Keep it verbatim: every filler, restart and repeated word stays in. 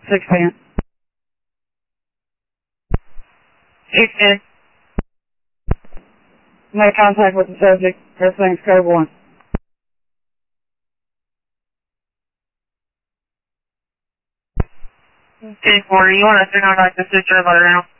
six ten. eight ten. Make contact with the subject. Everything's code one. ten forty, you want us to contact the sister about it now?